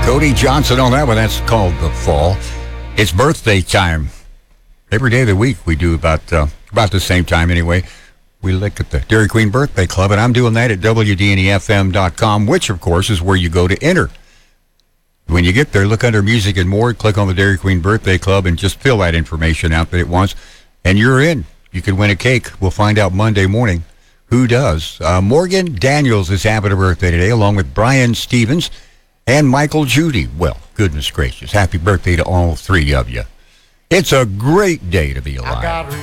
Cody Johnson on that one. That's called The Fall. It's birthday time. Every day of the week we do about the same time anyway. We look at the Dairy Queen Birthday Club, and I'm doing that at WDNEFM.com, which, of course, is where you go to enter. When you get there, look under Music and More, click on the Dairy Queen Birthday Club, and just fill that information out that it wants, and you're in. You can win a cake. We'll find out Monday morning who does. Morgan Daniels is having a birthday today, along with Brian Stevens and Michael Judy. Well, goodness gracious. Happy birthday to all three of you. It's a great day to be alive.